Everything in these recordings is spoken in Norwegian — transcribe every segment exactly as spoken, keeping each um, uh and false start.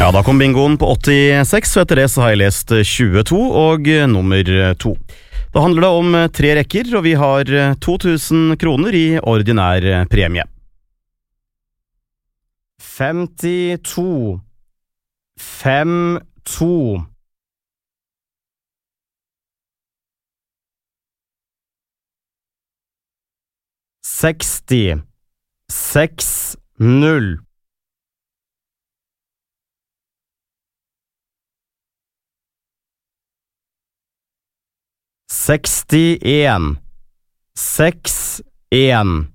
Ja, da kom bingoen på åttiseks, og etter det så har jeg lest tjueto og nummer to. Da handler det om tre rekker, og vi har to tusen kroner i ordinær premie. femtito, fem, to. seksti, seks, null. sekstien, seks, en.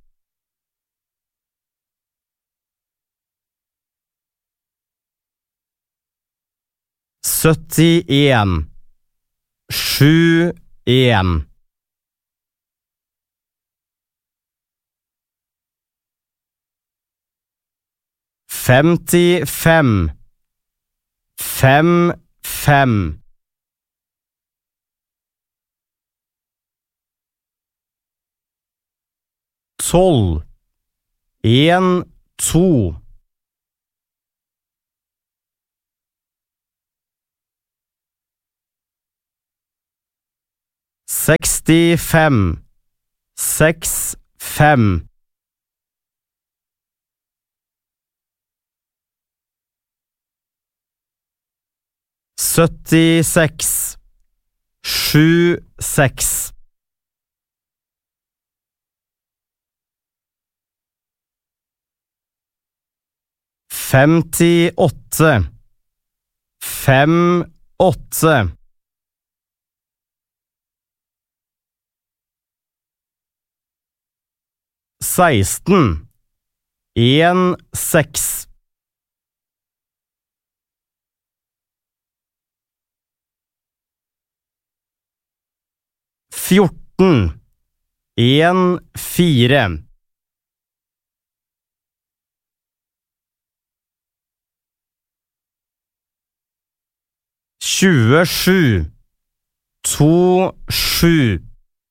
syttien, sju, en. femtifem, fem, fem. tolv, en, to. sekstifem, seks, fem. syttiseks, sju, seks. femtiåtte, fem, åtte. seksten, en, seks. fjorten, en, fire. tjuesju, to, sju.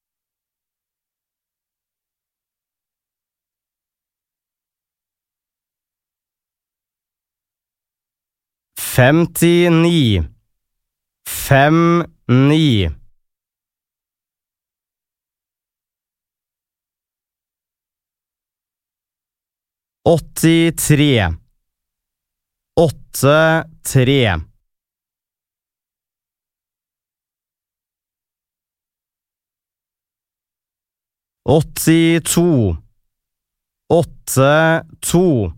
femtini, fem, ni. åttitre, åtte, tre. åttito, åtte, to.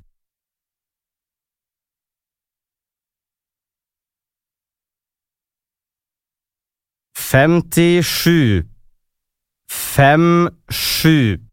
femtisju, fem, sju.